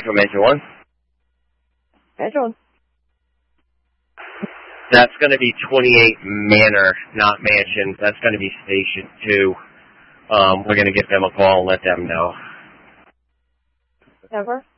from Engine 1. Engine 1. That's going to be 28 Manor, not Mansion. That's going to be Station 2. We're going to give them a call and let them know. Ever?